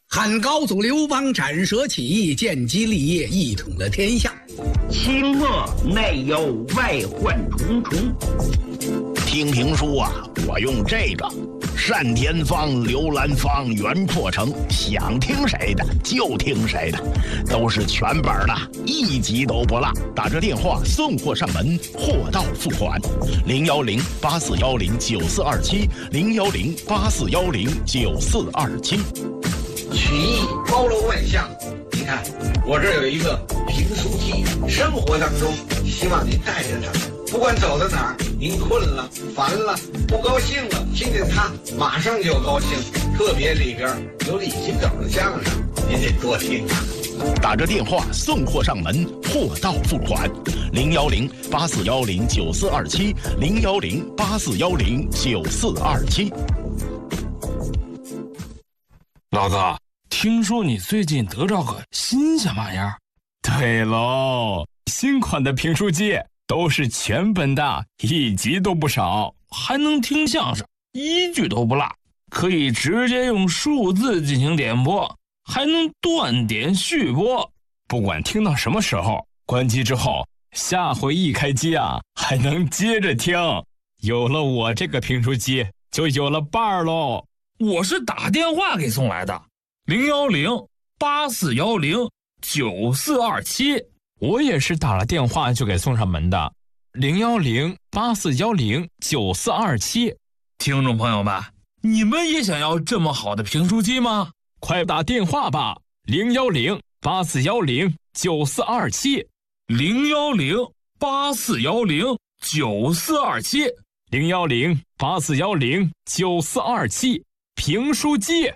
汉高祖刘邦斩蛇起义，建基立业，一统了天下。 清末内忧外患重重。 听评书啊，我用这个单田芳、刘兰芳、袁阔成，想听谁的就听谁的，都是全本的，一集都不落。打这电话送货上门，货到付款。010-8410-9427 010-8410-9427。 曲艺包罗万象，你看我这有一个评书记，生活当中希望您带着它，不管走到哪儿，您困了、烦了、不高兴了，听见它马上就高兴。特别里边有李金斗的相声，您得多听啊。 打着电话送货上门，货到付款。010-8410-9427 010-8410-9427。 老子听说你最近得着个新鲜玩意儿。 对喽，新款的评书机都是全本的，一集都不少， 还能听相声，一句都不落，可以直接用数字进行点播，还能断点续播。 不管听到什么时候，关机之后，下回一开机啊，还能接着听。有了我这个评书机，就有了伴儿喽。 我是打电话给送来的，010-8410-9427。 我也是打了电话就给送上门的，010-8410-9427。 听众朋友们，你们也想要这么好的评书机吗？ 快打电话吧，010-8410-9427 010-8410-9427 010-8410-9427。评书机。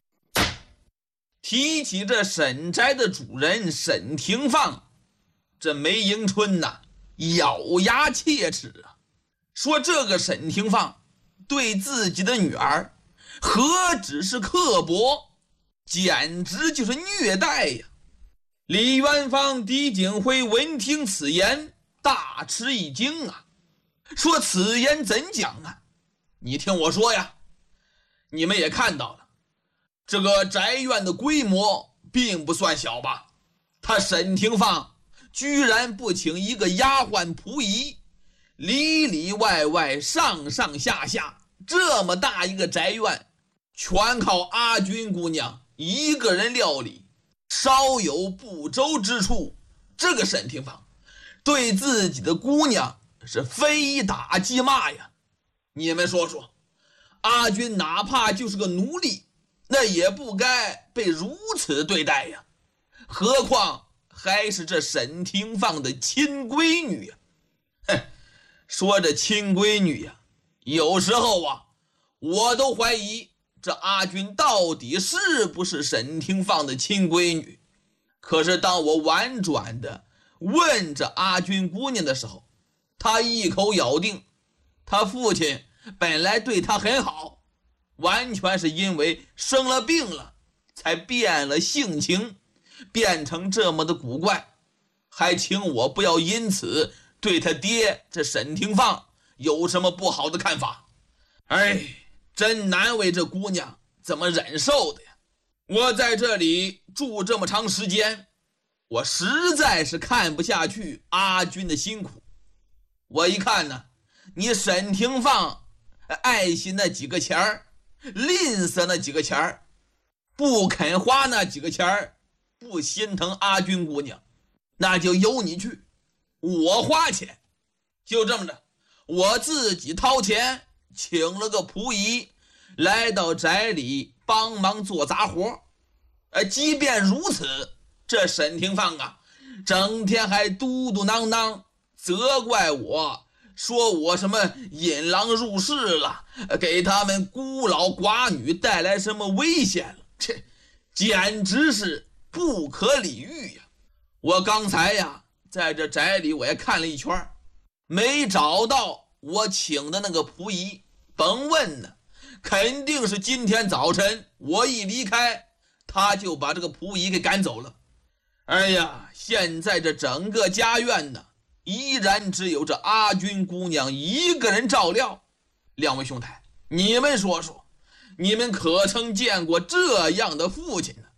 提起这沈宅的主人沈廷芳，这梅迎春呐，咬牙切齿啊，说这个沈廷芳对自己的女儿何止是刻薄，简直就是虐待呀。李元芳、狄景辉闻听此言，大吃一惊啊，说此言怎讲啊？你听我说呀，你们也看到了，这个宅院的规模并不算小吧？他沈廷芳居然不请一个丫鬟仆役，里里外外上上下下这么大一个宅院，全靠阿君姑娘一个人料理，稍有不周之处，这个沈廷芳对自己的姑娘是非打即骂呀。你们说说，阿君哪怕就是个奴隶，那也不该被如此对待呀，何况还是这沈廷芳的亲闺女呀。说这亲闺女呀，有时候啊，我都怀疑这阿君到底是不是沈廷芳的亲闺女。可是当我婉转的问这阿君姑娘的时候，她一口咬定她父亲本来对她很好，完全是因为生了病了才变了性情，变成这么的古怪，还请我不要因此对他爹这沈廷芳有什么不好的看法。真难为这姑娘怎么忍受的呀。我在这里住这么长时间，我实在是看不下去阿君的辛苦。我一看呢，你沈廷芳爱惜那几个钱儿，吝啬那几个钱儿，不肯花那几个钱儿，不心疼阿君姑娘，那就由你去，我花钱。就这么着，我自己掏钱请了个仆役来到宅里帮忙做杂活。即便如此，这沈廷芳啊，整天还嘟嘟囔囔责怪我，说我什么引狼入室了，给他们孤老寡女带来什么危险了，这简直是不可理喻呀。我刚才呀，在这宅里我也看了一圈，没找到我请的那个仆役。甭问呢，肯定是今天早晨我一离开，他就把这个仆役给赶走了。现在这整个家院呢，依然只有这阿君姑娘一个人照料。两位兄台，你们说说，你们可曾见过这样的父亲呢？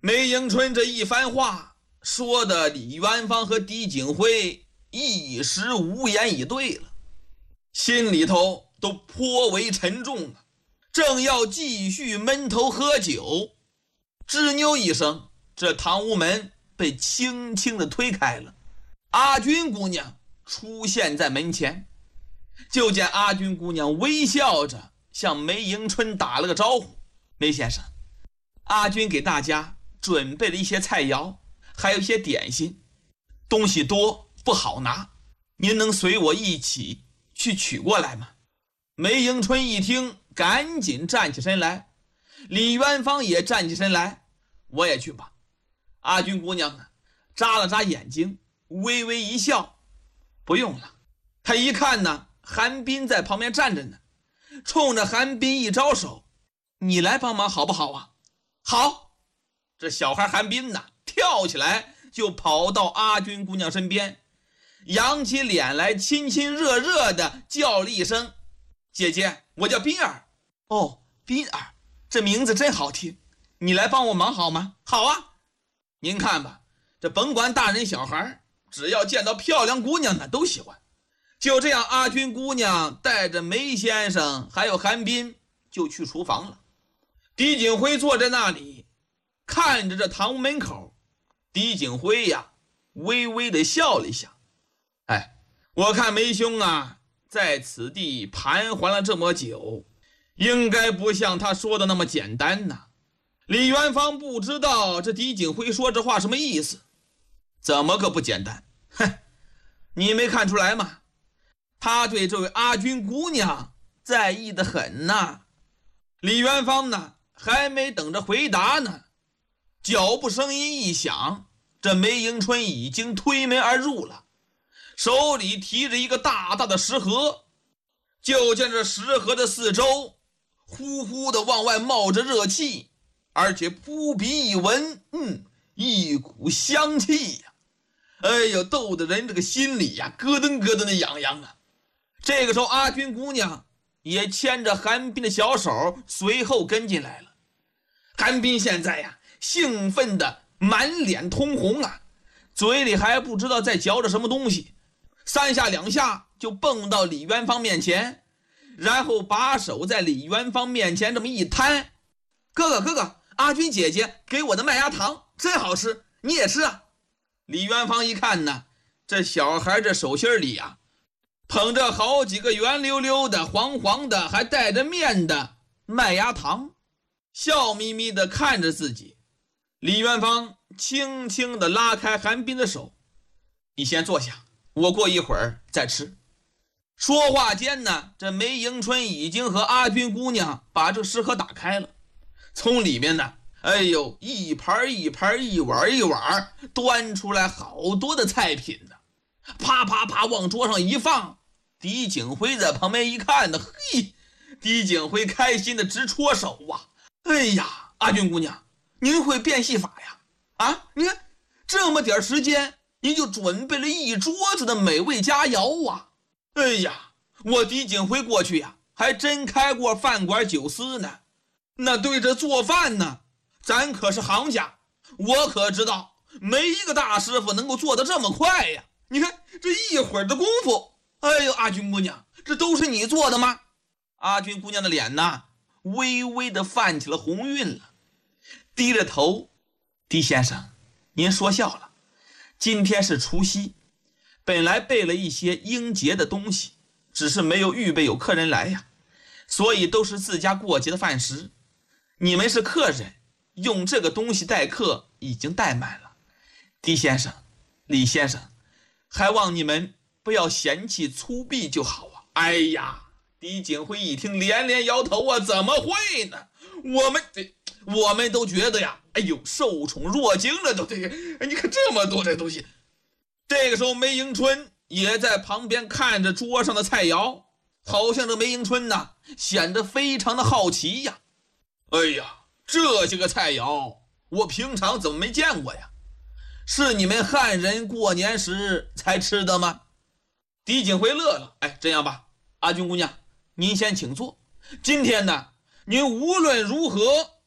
梅迎春这一番话说的李元芳和狄景辉一时无言以对了，心里头都颇为沉重啊。正要继续闷头喝酒，吱扭一声，这堂屋门被轻轻地推开了，阿军姑娘出现在门前。就见阿军姑娘微笑着向梅迎春打了个招呼：“梅先生，阿军给大家准备了一些菜肴，还有一些点心，东西多不好拿，您能随我一起去取过来吗？”梅迎春一听，赶紧站起身来，李元芳也站起身来：“我也去吧。”阿军姑娘呢，眨了眨眼睛，微微一笑：“不用了。”她一看呢，韩冰在旁边站着呢，冲着韩冰一招手：“你来帮忙好不好啊？”“好。”这小孩韩冰呢，跳起来就跑到阿军姑娘身边，扬起脸来，亲亲热热的叫了一声：“姐姐，我叫冰儿。”“哦，冰儿，这名字真好听，你来帮我忙好吗？”“好啊。”“您看吧，这甭管大人小孩，只要见到漂亮姑娘呢，都喜欢。”就这样，阿军姑娘带着梅先生还有韩冰就去厨房了。狄景辉坐在那里看着这堂屋门口，狄景辉呀微微的笑了一下：“哎，我看梅兄啊在此地盘桓了这么久，应该不像他说的那么简单呐。”李元芳不知道这狄景辉说这话什么意思。“怎么个不简单？哼，你没看出来吗？他对这位阿军姑娘在意的很呐。”李元芳呢还没等着回答呢，脚步声音一响，这梅迎春已经推门而入了，手里提着一个大大的食盒。就见这食盒的四周呼呼的往外冒着热气，而且扑鼻一闻，一股香气呀！哎呦，逗得人这个心里呀咯噔咯噔的痒痒啊。这个时候，阿军姑娘也牵着韩冰的小手随后跟进来了。韩冰现在呀兴奋的满脸通红啊，嘴里还不知道在嚼着什么东西，三下两下就蹦到李元芳面前，然后把手在李元芳面前这么一摊：“哥哥，阿军姐姐给我的麦芽糖真好吃，你也吃啊。”李元芳一看呢，这小孩这手心里啊捧着好几个圆溜溜的黄黄的还带着面的麦芽糖，笑眯眯地看着自己。李元芳轻轻地拉开韩冰的手：“你先坐下，我过一会儿再吃。”说话间呢，这梅迎春已经和阿军姑娘把这食盒打开了，从里面呢，哎呦，一盘一盘，一碗一碗端出来好多的菜品呢，啪啪啪往桌上一放。狄景辉在旁边一看呢，嘿，狄景辉开心的直戳手啊！哎呀，阿军姑娘，您会变戏法呀？啊，你看这么点时间，您就准备了一桌子的美味佳肴啊！哎呀，我狄景辉过去呀，还真开过饭馆酒肆呢。那对着做饭呢，咱可是行家，我可知道没一个大师傅能够做得这么快呀！你看这一会儿的功夫，哎呦，阿军姑娘，这都是你做的吗？阿军姑娘的脸呢，微微的泛起了红晕了，低着头：“狄先生，您说笑了，今天是除夕，本来备了一些应节的东西，只是没有预备有客人来呀，所以都是自家过节的饭食。你们是客人，用这个东西待客已经待满了。狄先生，李先生，还望你们不要嫌弃粗鄙就好啊。”哎呀，狄景辉一听连连摇头啊，怎么会呢？我们都觉得呀，哎呦，受宠若惊了都。你看这么多这东西。这个时候梅迎春也在旁边看着桌上的菜肴，好像这梅迎春呢显得非常的好奇呀。哎呀，这些个菜肴我平常怎么没见过呀？是你们汉人过年时才吃的吗？狄景辉乐了：“哎，这样吧，阿军姑娘，您先请坐。今天呢，您无论如何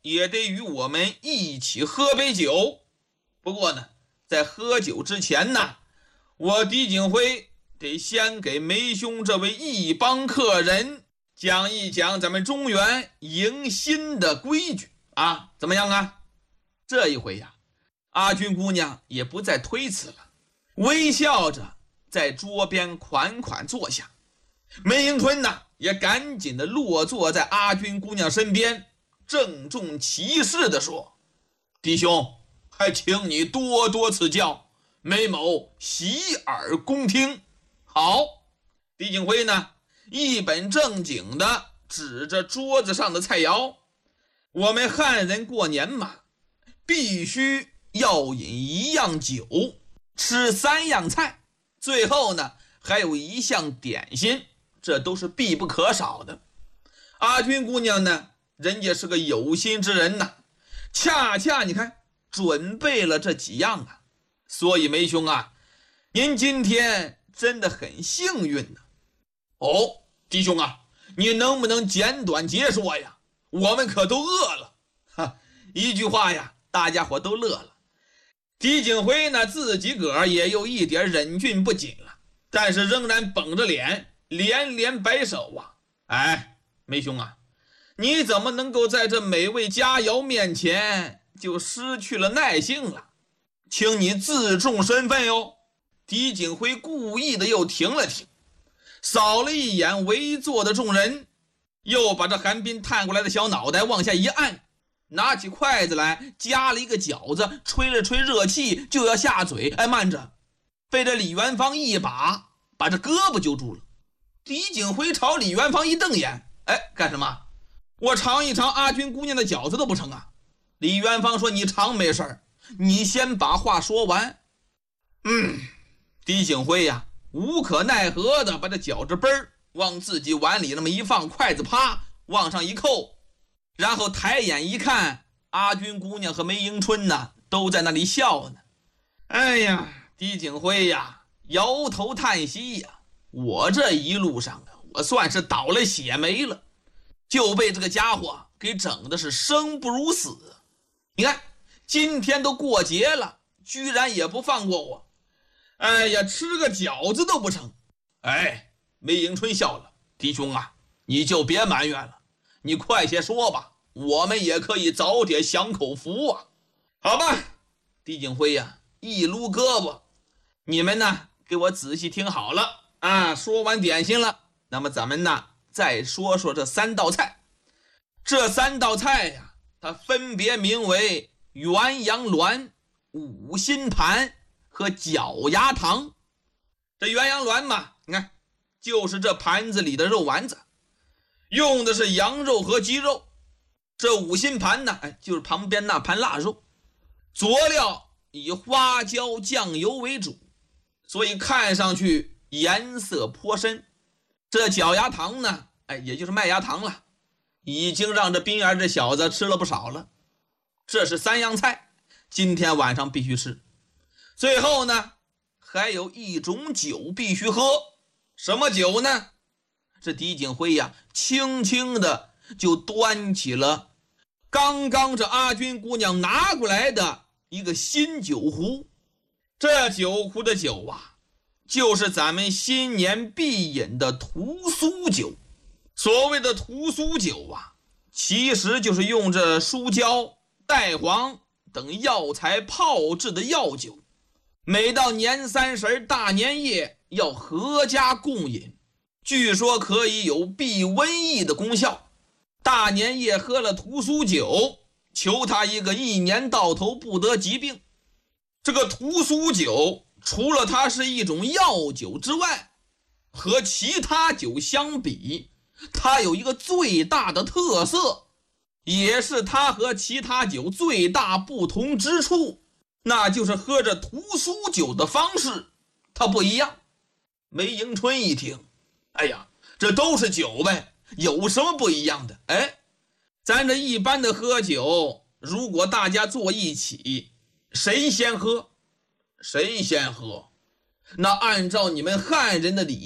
也得与我们一起喝杯酒。不过呢，在喝酒之前呢，我狄景辉得先给梅兄这位一帮客人讲一讲咱们中原迎新的规矩啊，怎么样啊？这一回呀，阿军姑娘也不再推辞了，微笑着在桌边款款坐下。梅迎春呢，也赶紧的落坐在阿军姑娘身边，郑重其事地说：“弟兄，还请你多多赐教，梅某洗耳恭听。”好，狄景辉呢，一本正经的指着桌子上的菜肴：“我们汉人过年嘛，必须要饮1样酒，吃3样菜，最后呢还有1项点心，这都是必不可少的。”阿军姑娘呢，人家是个有心之人呐，恰恰你看准备了这几样啊，所以梅兄啊，您今天真的很幸运呢。哦，弟兄啊，你能不能简短截说呀？我们可都饿了。哈，一句话呀，大家伙都乐了。狄景辉呢，自己个儿也有一点忍俊不禁了，但是仍然绷着脸，连连摆手啊。哎，梅兄啊，你怎么能够在这美味佳肴面前就失去了耐性了？请你自重身份哟。狄景辉故意的又停了停，扫了一眼围坐的众人，又把这韩冰探过来的小脑袋往下一按，拿起筷子来夹了一个饺子，吹了吹热气就要下嘴。哎，慢着，被这李元芳一把把这胳膊揪住了。狄景辉朝李元芳一瞪眼：“哎，干什么？我尝一尝阿军姑娘的饺子都不成啊？”李元芳说：“你尝没事，你先把话说完。”狄景辉呀，无可奈何的把这饺子杯往自己碗里那么一放，筷子啪往上一扣，然后抬眼一看，阿军姑娘和梅迎春呢都在那里笑呢。哎呀，狄景辉呀，摇头叹息呀，我这一路上啊，我算是倒了血霉了，就被这个家伙给整的是生不如死。你看今天都过节了，居然也不放过我。哎呀，吃个饺子都不成。哎，梅迎春笑了：“弟兄啊，你就别埋怨了，你快些说吧，我们也可以早点享口福啊。”好吧，狄景辉呀，一撸胳膊：“你们呢，给我仔细听好了啊！说完点心了，那么咱们呢，再说说这3道菜。这3道菜呀，它分别名为元阳鸾、五心盘和脚牙糖。这元阳鸾嘛，你看就是这盘子里的肉丸子，用的是羊肉和鸡肉。这五心盘呢，就是旁边那盘腊肉，佐料以花椒酱油为主，所以看上去颜色颇深。这脚牙糖呢，也就是麦芽糖了，已经让这冰原这小子吃了不少了。这是3样菜，今天晚上必须吃。最后呢，还有一种酒必须喝。什么酒呢？这狄景辉呀，轻轻的就端起了刚刚这阿军姑娘拿过来的一个新酒壶。这酒壶的酒啊，就是咱们新年必饮的屠苏酒。所谓的屠苏酒啊，其实就是用这书胶、带黄等药材泡制的药酒，每到年30大年夜要合家共饮，据说可以有避瘟疫的功效。大年夜喝了屠苏酒，求他一个1年到头不得疾病。这个屠苏酒除了它是一种药酒之外，和其他酒相比，它有一个最大的特色，也是它和其他酒最大不同之处，那就是喝着屠苏酒的方式它不一样。梅迎春一听，哎呀，这都是酒呗，有什么不一样的？咱这一般的喝酒，如果大家坐一起，谁先喝？那按照你们汉人的礼